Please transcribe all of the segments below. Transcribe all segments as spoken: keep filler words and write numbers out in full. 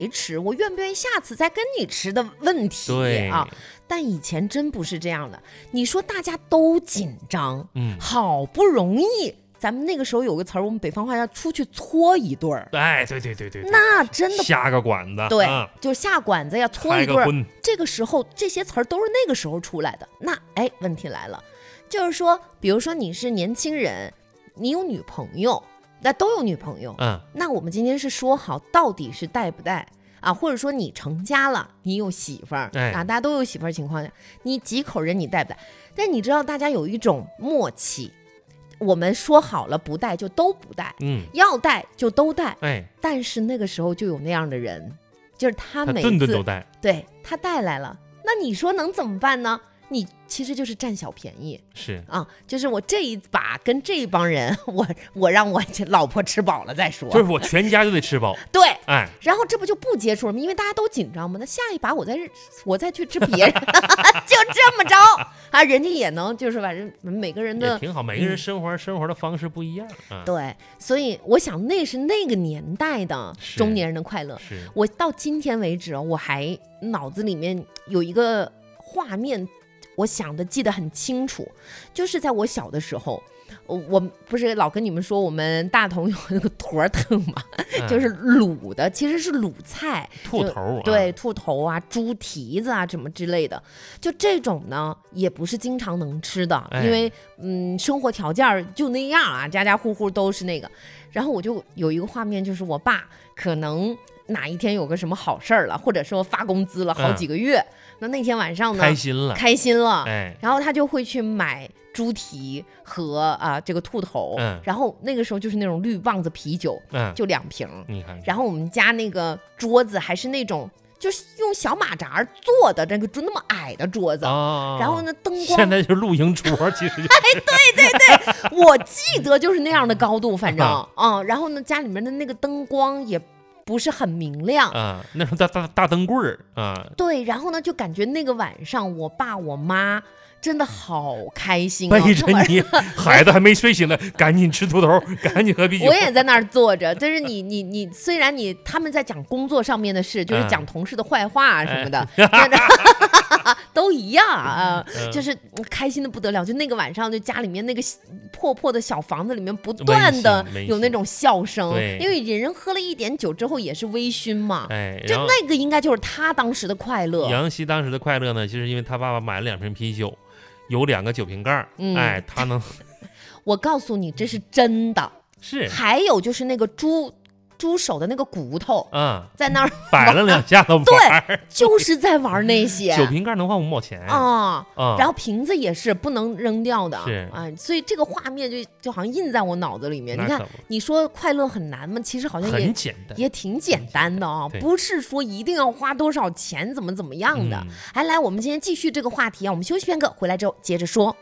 吃，我愿不愿意下次再跟你吃的问题啊。但以前真不是这样的，你说大家都紧张，嗯，好不容易。咱们那个时候有个词儿，我们北方话叫出去搓一对儿。 哎，对对对对， 那真的下个馆子， 对， 啊、 就下馆子呀，搓一对儿。这个时候这些词儿都是那个时候出来的。那哎，问题来了，就是说，比如说你是年轻人，你有女朋友，那都有女朋友，嗯，那我们今天是说好到底是带不带啊？或者说你成家了，你有媳妇儿、哎、啊，大家都有媳妇儿情况下，你几口人你带不带？但你知道大家有一种默契。我们说好了不带就都不带，嗯，要带就都带，哎，但是那个时候就有那样的人，就是他每次他顿顿都带， 对他带来了，那你说能怎么办呢？你其实就是占小便宜， 是啊，就是我这一把跟这一帮人，我我让我老婆吃饱了再说， 就是我全家就得吃饱， 对， 哎， 然后这不就不接触了吗？因为大家都紧张嘛，那下一把我再我再去吃别人，就这么着啊，人家也能就是反正每个人的也挺好，每个人生活、嗯、生活的方式不一样、啊， 对，所以我想那是那个年代的中年人的快乐。我到今天为止，我还脑子里面有一个画面。我想的记得很清楚，就是在我小的时候，我不是老跟你们说我们大同有那个坨腾嘛、嗯，就是卤的，其实是卤菜， 兔头、啊， 对，兔头啊，猪蹄子啊，什么之类的，就这种呢，也不是经常能吃的，哎、因为嗯，生活条件就那样啊，家家户户都是那个。然后我就有一个画面，就是我爸可能哪一天有个什么好事儿了，或者说发工资了好几个月。嗯，那那天晚上呢， 开心了， 开心了，哎，然后他就会去买猪蹄和啊这个兔头，嗯，然后那个时候就是那种绿棒子啤酒，嗯，就两瓶，你看，然后我们家那个桌子还是那种就是用小马扎做的，那个那么矮的桌子，哦，然后呢灯光现在就是露营桌，其实、就是、 哎，对对对，我记得就是那样的高度，反正啊、嗯，然后呢家里面的那个灯光也。不是很明亮啊，那时候大大大灯棍儿啊， 对，然后呢，就感觉那个晚上，我爸我妈真的好开心、啊， 背着你，孩子还没睡醒呢，赶紧吃兔头，赶紧喝啤酒。 我也在那儿坐着，但是你你你，虽然你他们在讲工作上面的事，就是讲同事的坏话啊什么的，哎、都一样啊、呃，就是开心的不得了。就那个晚上，就家里面那个破破的小房子里面不断的有那种笑声，因为人喝了一点酒之后也是微醺嘛，哎，就那个应该就是他当时的快乐。 杨希当时的快乐呢，就是因为他爸爸买了两瓶啤酒。有两个酒瓶盖，嗯，哎，他能， 我告诉你，这是真的， 是。还有就是那个猪猪手的那个骨头，嗯，在那儿摆了两下子玩， 对，就是在玩那些。 酒瓶盖能换五毛钱啊、嗯，然后瓶子也是不能扔掉的， 是啊、嗯，所以这个画面就就好像印在我脑子里面。你看，你说快乐很难吗？其实好像也很简单， 也挺简单的啊、哦，不是说一定要花多少钱，怎么怎么样的。嗯、来来，我们今天继续这个话题啊，我们休息片刻，回来之后接着说。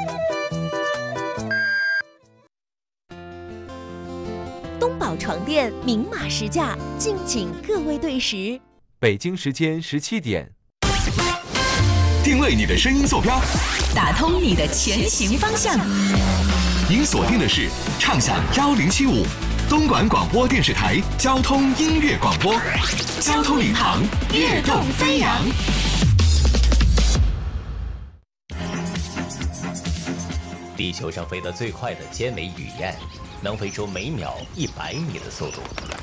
东宝床垫明码实价，敬请各位对时。 北京时间十七点， 定位你的声音坐标， 打通你的前行方向。 您锁定的是畅享幺零七五东莞广播电视台交通音乐广播，交通领航，跃动飞扬。 地球上飞得最快的尖尾雨燕，能飞出每秒一百米的速度。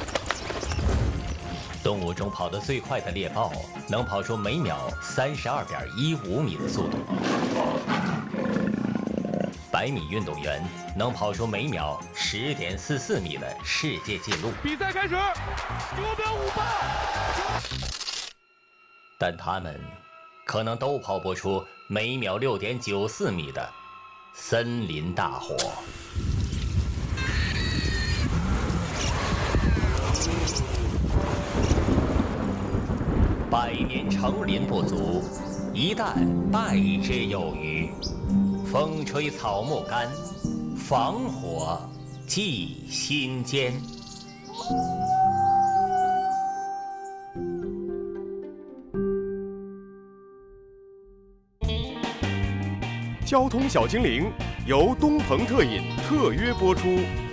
动物中跑得最快的猎豹，能跑出每秒三十二点一五米的速度。百米运动员能跑出每秒十点四四米的世界纪录。 比赛开始，九秒五八。 但他们可能都跑不出每秒六点九四米的森林大火。百年成林不足，一旦败之有余。风吹草木干，防火祭心间。 交通小精灵由东鹏特饮特约播出。